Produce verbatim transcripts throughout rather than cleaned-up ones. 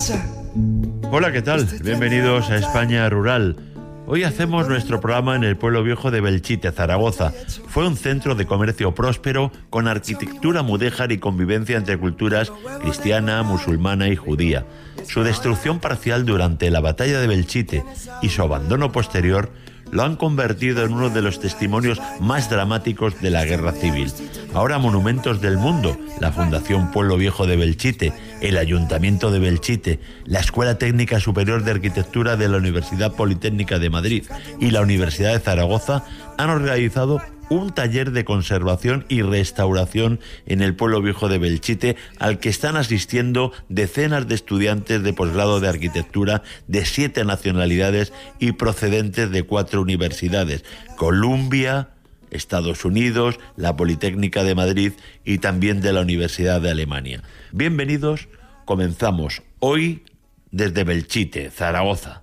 Hola, ¿qué tal? Bienvenidos a España Rural. Hoy hacemos nuestro programa en el pueblo viejo de Belchite, Zaragoza. Fue un centro de comercio próspero con arquitectura mudéjar y convivencia entre culturas cristiana, musulmana y judía. Su destrucción parcial durante la batalla de Belchite y su abandono posterior lo han convertido en uno de los testimonios más dramáticos de la guerra civil. Ahora monumentos del mundo, la Fundación Pueblo Viejo de Belchite, el Ayuntamiento de Belchite, la Escuela Técnica Superior de Arquitectura de la Universidad Politécnica de Madrid y la Universidad de Zaragoza han organizado un taller de conservación y restauración en el pueblo viejo de Belchite, al que están asistiendo decenas de estudiantes de posgrado de arquitectura de siete nacionalidades y procedentes de cuatro universidades: Columbia, Estados Unidos, la Politécnica de Madrid y también de la Universidad de Alemania. Bienvenidos, comenzamos hoy desde Belchite, Zaragoza.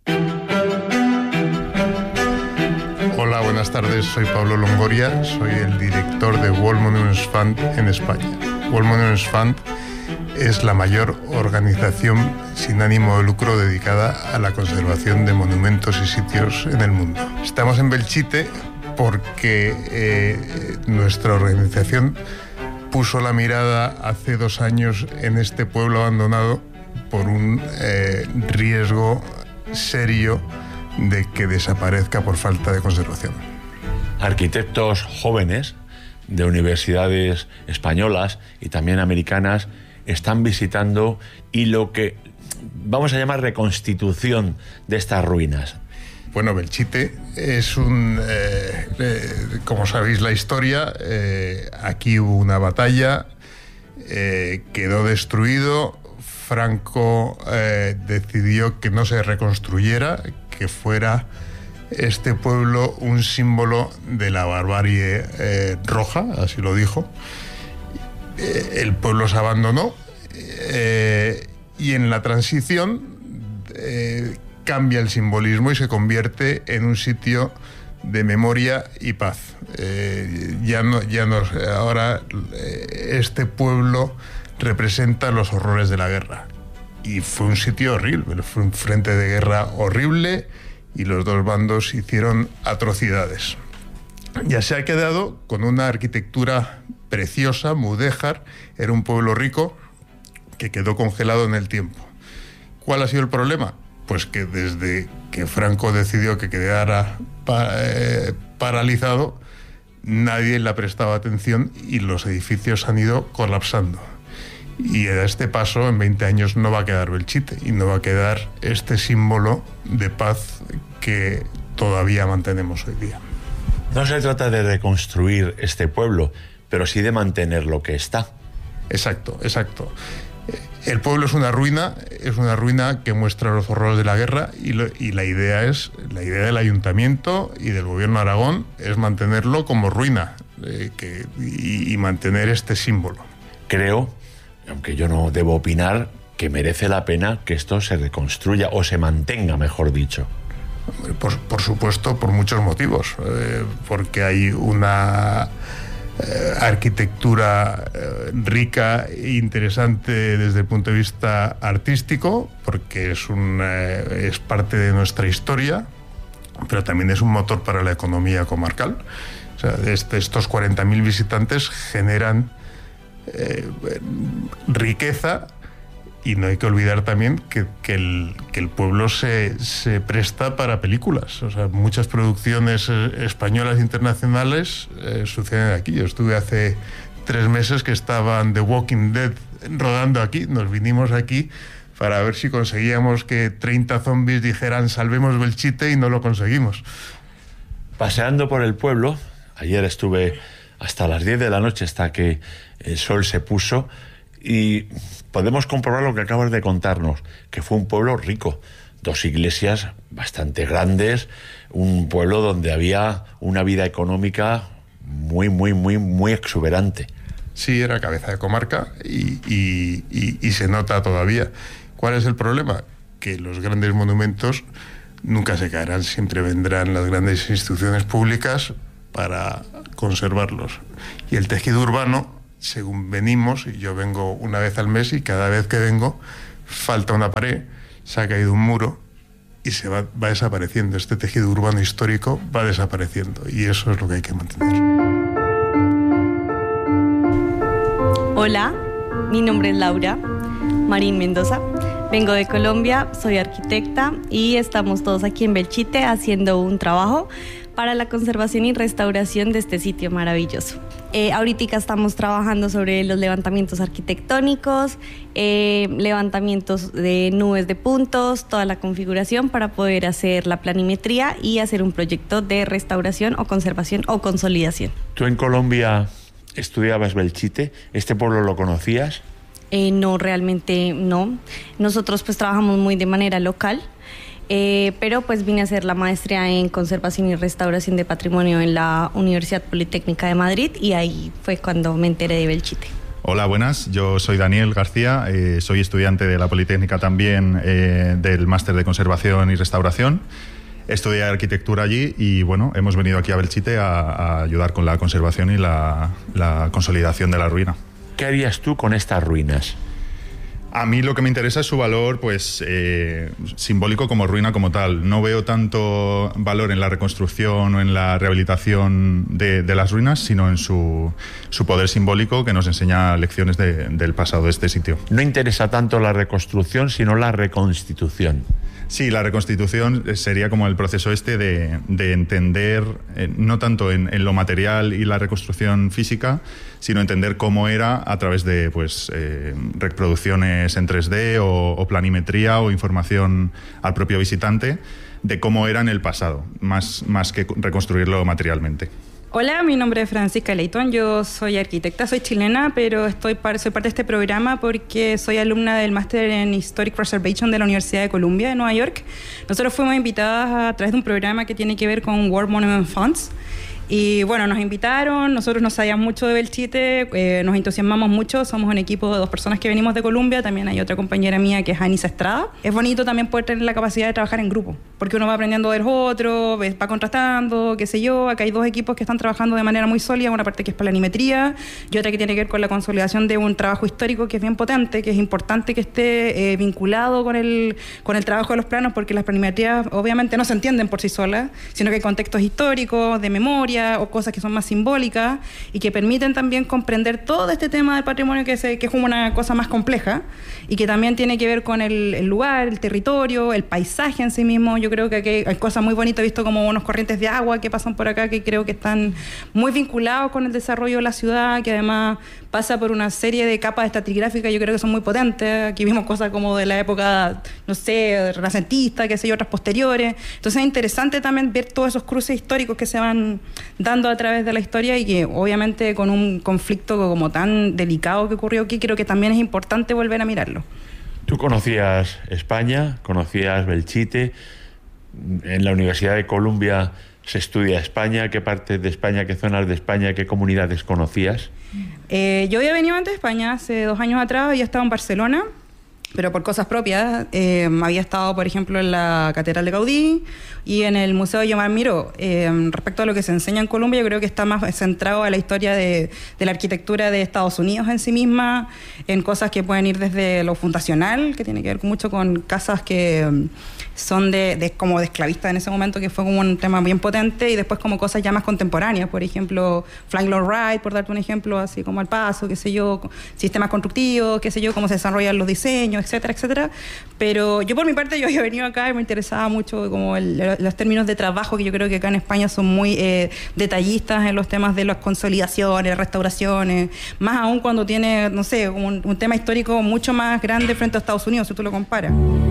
Hola, buenas tardes, soy Pablo Longoria, soy el director de World Monuments Fund en España. World Monuments Fund es la mayor organización sin ánimo de lucro dedicada a la conservación de monumentos y sitios en el mundo. Estamos en Belchite porque eh, nuestra organización puso la mirada hace dos años en este pueblo abandonado por un eh, riesgo serio de que desaparezca por falta de conservación. Arquitectos jóvenes de universidades españolas y también americanas están visitando y lo que vamos a llamar reconstitución de estas ruinas. Bueno, Belchite es un... Eh, eh, como sabéis la historia, eh, aquí hubo una batalla, eh, quedó destruido. Franco eh, decidió que no se reconstruyera, que fuera este pueblo un símbolo de la barbarie eh, roja, así lo dijo. Eh, el pueblo se abandonó eh, y en la transición eh, cambia el simbolismo y se convierte en un sitio de memoria y paz. Eh, ya no, ya no, ahora eh, este pueblo representa los horrores de la guerra. Y fue un sitio horrible, fue un frente de guerra horrible y los dos bandos hicieron atrocidades. Ya se ha quedado con una arquitectura preciosa, mudéjar, era un pueblo rico que quedó congelado en el tiempo. ¿Cuál ha sido el problema? Pues que desde que Franco decidió que quedara pa- eh, paralizado, nadie le ha prestado atención y los edificios han ido colapsando. Y a este paso, en veinte años, no va a quedar Belchite y no va a quedar este símbolo de paz que todavía mantenemos hoy día. No se trata de reconstruir este pueblo, pero sí de mantener lo que está. Exacto, exacto. El pueblo es una ruina, es una ruina que muestra los horrores de la guerra y, lo, y la idea es, la idea del Ayuntamiento y del Gobierno de Aragón es mantenerlo como ruina eh, que, y, y mantener este símbolo. Creo, aunque yo no debo opinar, que merece la pena que esto se reconstruya o se mantenga, mejor dicho. Por, por supuesto, por muchos motivos, eh, porque hay una eh, arquitectura eh, rica e interesante desde el punto de vista artístico, porque es, un, eh, es parte de nuestra historia, pero también es un motor para la economía comarcal. O sea, este, estos cuarenta mil visitantes generan Eh, riqueza y no hay que olvidar también que, que, el, que el pueblo se, se presta para películas. O sea, muchas producciones españolas e internacionales eh, suceden aquí. Yo estuve hace tres meses que estaban The Walking Dead rodando aquí. Nos vinimos aquí para ver si conseguíamos que treinta zombies dijeran salvemos Belchite y no lo conseguimos. Paseando por el pueblo, ayer estuve hasta las diez de la noche, hasta que el sol se puso, y podemos comprobar lo que acabas de contarnos, que fue un pueblo rico, dos iglesias bastante grandes, un pueblo donde había una vida económica muy, muy, muy, muy exuberante. Sí, era cabeza de comarca y, y, y, y se nota todavía. ¿Cuál es el problema? Que los grandes monumentos nunca se caerán, siempre vendrán las grandes instituciones públicas para conservarlos. Y el tejido urbano, según venimos, y yo vengo una vez al mes y cada vez que vengo, falta una pared, se ha caído un muro y se va, va desapareciendo. Este tejido urbano histórico va desapareciendo y eso es lo que hay que mantener. Hola, mi nombre es Laura Marín Mendoza. Vengo de Colombia, soy arquitecta y estamos todos aquí en Belchite haciendo un trabajo para la conservación y restauración de este sitio maravilloso. Eh, ahorita estamos trabajando sobre los levantamientos arquitectónicos, eh, levantamientos de nubes de puntos, toda la configuración para poder hacer la planimetría y hacer un proyecto de restauración o conservación o consolidación. ¿Tú en Colombia estudiabas Belchite? ¿Este pueblo lo conocías? Eh, no, realmente no. Nosotros pues trabajamos muy de manera local, eh, pero pues vine a hacer la maestría en conservación y restauración de patrimonio en la Universidad Politécnica de Madrid y ahí fue cuando me enteré de Belchite. Hola, buenas. Yo soy Daniel García, eh, soy estudiante de la Politécnica también eh, del máster de conservación y restauración. Estudié arquitectura allí y bueno, hemos venido aquí a Belchite a, a ayudar con la conservación y la, la consolidación de la ruina. ¿Qué harías tú con estas ruinas? A mí lo que me interesa es su valor, pues, eh, simbólico como ruina como tal. No veo tanto valor en la reconstrucción o en la rehabilitación de, de las ruinas, sino en su, su poder simbólico que nos enseña lecciones de, del pasado de este sitio. No interesa tanto la reconstrucción, sino la reconstitución. Sí, la reconstitución sería como el proceso este de, de entender, eh, no tanto en, en lo material y la reconstrucción física, sino entender cómo era a través de pues, eh, reproducciones en tres D o, o planimetría o información al propio visitante de cómo era en el pasado, más, más que reconstruirlo materialmente. Hola, mi nombre es Francisca Leitón, yo soy arquitecta, soy chilena, pero estoy par, soy parte de este programa porque soy alumna del máster en Historic Preservation de la Universidad de Columbia de Nueva York. Nosotros fuimos invitadas a través de un programa que tiene que ver con World Monument Funds. Y bueno, nos invitaron, nosotros no sabíamos mucho de Belchite, eh, nos entusiasmamos mucho, somos un equipo de dos personas que venimos de Colombia, también hay otra compañera mía que es Anisa Estrada. Es bonito también poder tener la capacidad de trabajar en grupo, porque uno va aprendiendo de los otros, va contrastando, qué sé yo. Acá hay dos equipos que están trabajando de manera muy sólida, una parte que es planimetría y otra que tiene que ver con la consolidación de un trabajo histórico que es bien potente, que es importante que esté eh, vinculado con el, con el trabajo de los planos, porque las planimetrías obviamente no se entienden por sí solas, sino que hay contextos históricos, de memoria, o cosas que son más simbólicas y que permiten también comprender todo este tema del patrimonio que, se, que es como una cosa más compleja y que también tiene que ver con el, el lugar, el territorio, el paisaje en sí mismo. Yo creo que aquí hay cosas muy bonitas, he visto como unos corrientes de agua que pasan por acá que creo que están muy vinculados con el desarrollo de la ciudad, que además pasa por una serie de capas estratigráficas, yo creo que son muy potentes. Aquí vimos cosas como de la época, no sé, renacentista, qué sé yo, otras posteriores. Entonces es interesante también ver todos esos cruces históricos que se van dando a través de la historia y que obviamente con un conflicto como tan delicado que ocurrió aquí, creo que también es importante volver a mirarlo. Tú conocías España, conocías Belchite, en la Universidad de Columbia se estudia España. ¿Qué partes de España, qué zonas de España, qué comunidades conocías? Eh, yo había venido antes de España, hace dos años atrás, había estado en Barcelona, pero por cosas propias. Eh, había estado, por ejemplo, en la Catedral de Gaudí y en el Museo de Joan Miró. Eh, respecto a lo que se enseña en Colombia, yo creo que está más centrado a la historia de, de la arquitectura de Estados Unidos en sí misma, en cosas que pueden ir desde lo fundacional, que tiene que ver mucho con casas que son de, de como de esclavistas en ese momento, que fue como un tema bien potente, y después como cosas ya más contemporáneas, por ejemplo, Flying Lord Wright, por darte un ejemplo, así como al paso, qué sé yo, sistemas constructivos, qué sé yo, cómo se desarrollan los diseños, etcétera, etcétera. Pero yo por mi parte, yo había venido acá y me interesaba mucho como el, los términos de trabajo, que yo creo que acá en España son muy eh, detallistas en los temas de las consolidaciones, restauraciones, más aún cuando tiene, no sé, un, un tema histórico mucho más grande frente a Estados Unidos, si tú lo comparas.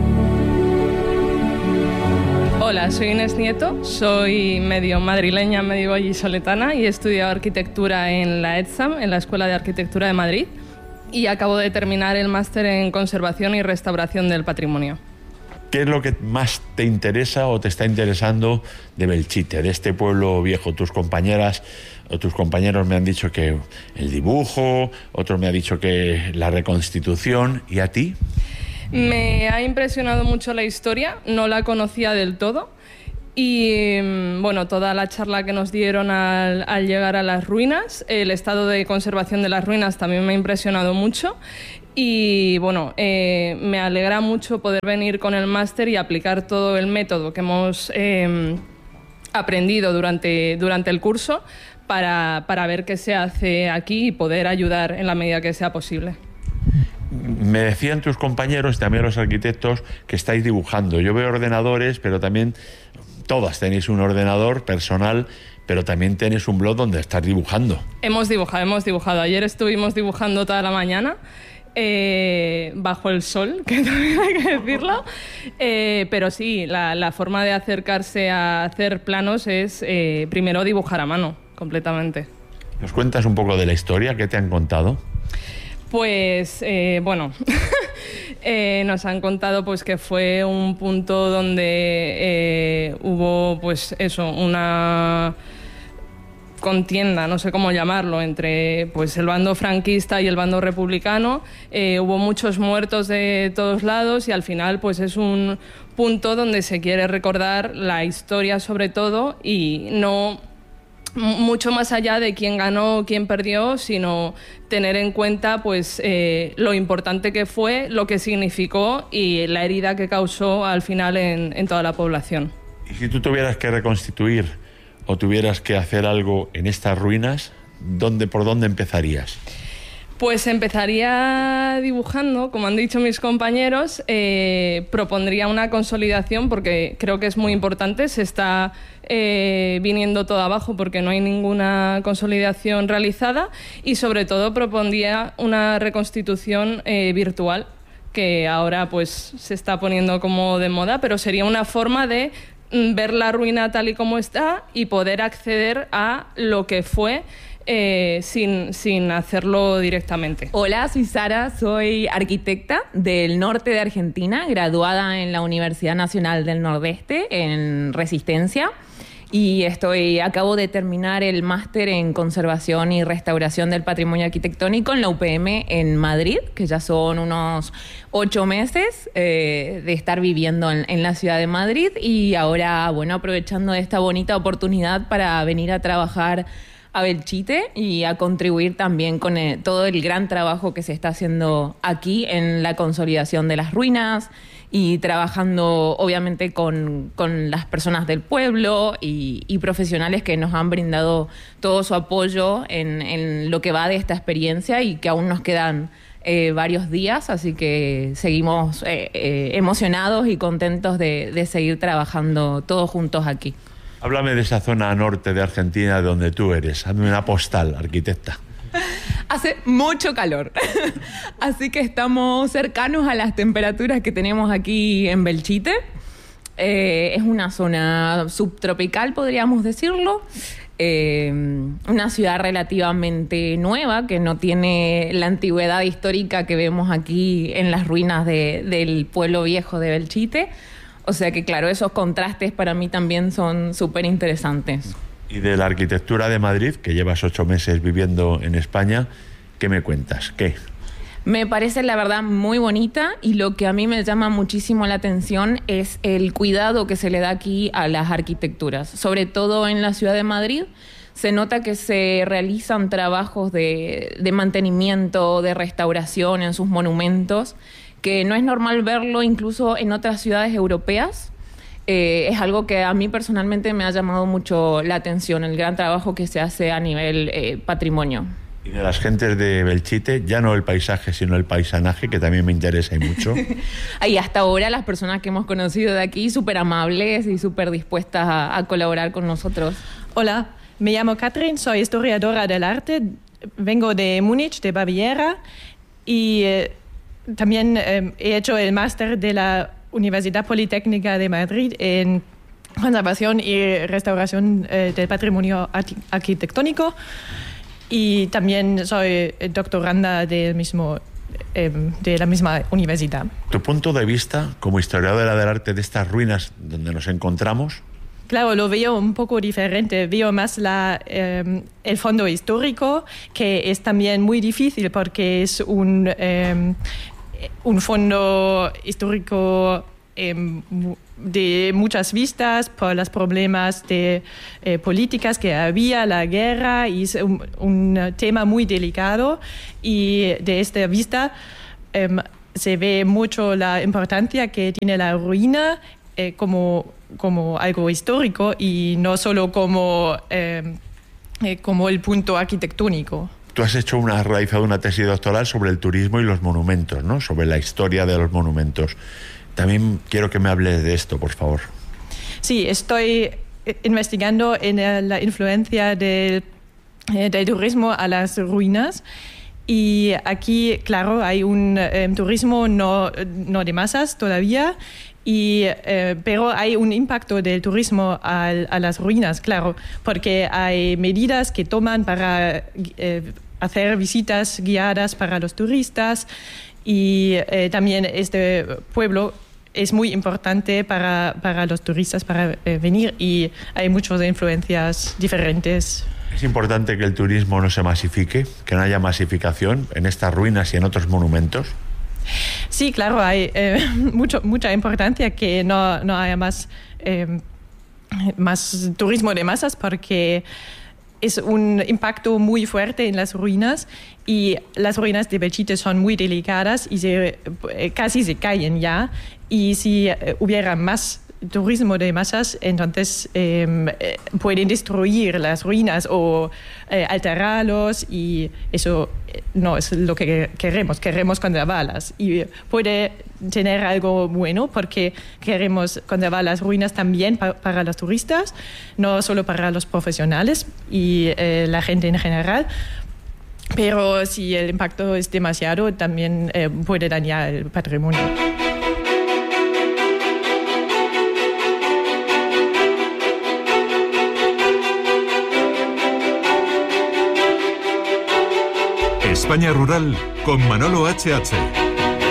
Hola, soy Inés Nieto, soy medio madrileña, medio vallisoletana y he estudiado arquitectura en la EDSAM, en la Escuela de Arquitectura de Madrid, y acabo de terminar el máster en Conservación y Restauración del Patrimonio. ¿Qué es lo que más te interesa o te está interesando de Belchite, de este pueblo viejo? Tus compañeras o tus compañeros me han dicho que el dibujo, otro me ha dicho que la reconstitución, ¿y a ti? Me ha impresionado mucho la historia, no la conocía del todo y bueno, toda la charla que nos dieron al, al llegar a las ruinas, el estado de conservación de las ruinas también me ha impresionado mucho Y bueno, eh, me alegra mucho poder venir con el máster y aplicar todo el método que hemos eh, aprendido durante, durante el curso para, para ver qué se hace aquí y poder ayudar en la medida que sea posible. Me decían tus compañeros, también los arquitectos, que estáis dibujando. Yo veo ordenadores, pero también todas tenéis un ordenador personal, pero también tenéis un blog donde estás dibujando. Hemos dibujado, hemos dibujado. Ayer estuvimos dibujando toda la mañana. Eh, bajo el sol, que también hay que decirlo, eh, pero sí, la, la forma de acercarse a hacer planos es eh, primero dibujar a mano, completamente. ¿Nos cuentas un poco de la historia? ¿Qué te han contado? Pues, eh, bueno, eh, nos han contado pues que fue un punto donde eh, hubo, pues eso, una contienda, no sé cómo llamarlo, entre pues el bando franquista y el bando republicano. Eh, hubo muchos muertos de todos lados y al final pues es un punto donde se quiere recordar la historia sobre todo y no mucho más allá de quién ganó, quién perdió, sino tener en cuenta pues eh, lo importante que fue, lo que significó y la herida que causó al final en, en toda la población. Y si tú tuvieras que reconstituir o tuvieras que hacer algo en estas ruinas, ¿dónde, por dónde empezarías? Pues empezaría dibujando, como han dicho mis compañeros, eh, propondría una consolidación porque creo que es muy importante, se está eh, viniendo todo abajo porque no hay ninguna consolidación realizada y sobre todo propondría una reconstitución eh, virtual que ahora pues se está poniendo como de moda, pero sería una forma de ver la ruina tal y como está y poder acceder a lo que fue eh, sin, sin hacerlo directamente. Hola, soy Sara, soy arquitecta del norte de Argentina, graduada en la Universidad Nacional del Nordeste en Resistencia y estoy, acabo de terminar el máster en Conservación y Restauración del Patrimonio Arquitectónico en la U P M en Madrid, que ya son unos ocho meses eh, de estar viviendo en, en la ciudad de Madrid y ahora, bueno, aprovechando esta bonita oportunidad para venir a trabajar a Belchite y a contribuir también con el, todo el gran trabajo que se está haciendo aquí en la consolidación de las ruinas y trabajando obviamente con, con las personas del pueblo y, y profesionales que nos han brindado todo su apoyo en, en lo que va de esta experiencia y que aún nos quedan eh, varios días, así que seguimos eh, eh, emocionados y contentos de, de seguir trabajando todos juntos aquí. Háblame de esa zona norte de Argentina de donde tú eres. Hazme una postal, arquitecta. Hace mucho calor, así que estamos cercanos a las temperaturas que tenemos aquí en Belchite. Eh, es una zona subtropical, podríamos decirlo. Eh, una ciudad relativamente nueva que no tiene la antigüedad histórica que vemos aquí en las ruinas de, del pueblo viejo de Belchite. O sea que, claro, esos contrastes para mí también son súper interesantes. Y de la arquitectura de Madrid, que llevas ocho meses viviendo en España, ¿qué me cuentas? ¿Qué? Me parece, la verdad, muy bonita y lo que a mí me llama muchísimo la atención es el cuidado que se le da aquí a las arquitecturas. Sobre todo en la ciudad de Madrid, se nota que se realizan trabajos de, de mantenimiento, de restauración en sus monumentos, que no es normal verlo incluso en otras ciudades europeas. Eh, es algo que a mí personalmente me ha llamado mucho la atención, el gran trabajo que se hace a nivel eh, patrimonio. Y de las gentes de Belchite, ya no el paisaje, sino el paisanaje, que también me interesa y mucho. Y hasta ahora las personas que hemos conocido de aquí, súper amables y súper dispuestas a, a colaborar con nosotros. Hola, me llamo Katrin, soy historiadora del arte, vengo de Múnich, de Baviera, y eh, también eh, he hecho el máster de la Universidad Politécnica de Madrid en conservación y restauración eh, del patrimonio arquitectónico y también soy doctoranda del mismo, eh, de la misma universidad. ¿Tu punto de vista como historiadora del arte de estas ruinas donde nos encontramos? Claro, lo veo un poco diferente. Veo más la, eh, el fondo histórico, que es también muy difícil porque es un... Eh, un fondo histórico eh, de muchas vistas por los problemas de eh, políticas que había, la guerra, y es un, un tema muy delicado y de esta vista eh, se ve mucho la importancia que tiene la ruina eh, como, como algo histórico y no solo como, eh, eh, como el punto arquitectónico. Tú has hecho una, has realizado una tesis doctoral sobre el turismo y los monumentos, ¿no? Sobre la historia de los monumentos. También quiero que me hables de esto, por favor. Sí, estoy investigando en la influencia del, eh, del turismo a las ruinas. Y aquí, claro, hay un eh, turismo no, no de masas todavía, y, eh, pero hay un impacto del turismo a, a las ruinas, claro, porque hay medidas que toman para eh, hacer visitas guiadas para los turistas, y eh, también este pueblo es muy importante para, para los turistas para eh, venir, y hay muchas influencias diferentes. Es importante que el turismo no se masifique, que no haya masificación en estas ruinas y en otros monumentos. Sí, claro, hay eh, mucho, mucha importancia que no, no haya más, eh, más turismo de masas, porque es un impacto muy fuerte en las ruinas, y las ruinas de Belchite son muy delicadas y se, eh, casi se caen ya, y si eh, hubiera más turismo de masas, entonces eh, pueden destruir las ruinas o eh, alterarlos, y eso no es lo que queremos, queremos conservarlas, y puede tener algo bueno porque queremos conservar las ruinas también pa- para los turistas, no solo para los profesionales y eh, la gente en general. Pero si el impacto es demasiado, también eh, puede dañar el patrimonio. España Rural con Manolo H H.